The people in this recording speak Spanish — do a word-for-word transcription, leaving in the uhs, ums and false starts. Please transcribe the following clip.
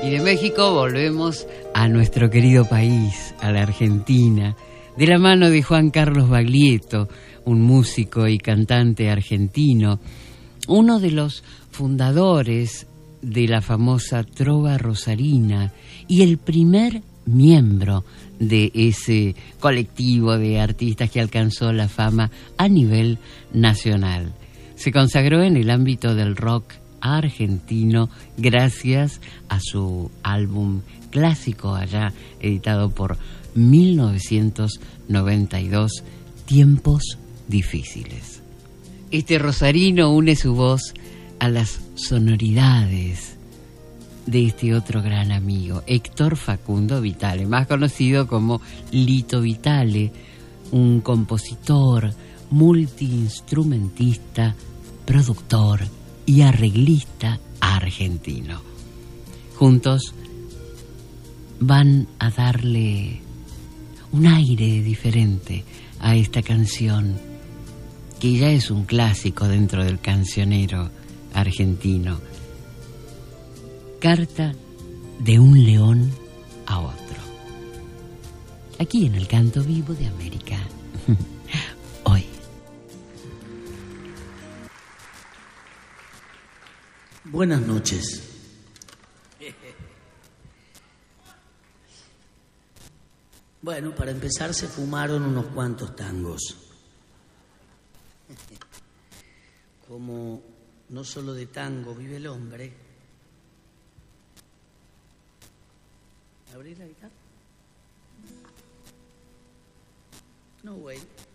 Y de México volvemos a nuestro querido país, a la Argentina, de la mano de Juan Carlos Baglietto, un músico y cantante argentino, uno de los fundadores de la famosa Trova Rosarina y el primer miembro de ese colectivo de artistas que alcanzó la fama a nivel nacional. Se consagró en el ámbito del rock argentino gracias a su álbum clásico allá editado por mil novecientos noventa y dos, Tiempos Difíciles. Este rosarino une su voz a las sonoridades de este otro gran amigo, Héctor Facundo Vitale, más conocido como Lito Vitale, un compositor, multiinstrumentista, productor y arreglista argentino. Juntos van a darle un aire diferente a esta canción, que ya es un clásico dentro del cancionero argentino. Carta de un león a otro. Aquí en el Canto Vivo de América. Hoy. Buenas noches. Bueno, para empezar se fumaron unos cuantos tangos. Como no solo de tango vive el hombre. ¿Abrís la guitarra? No, güey.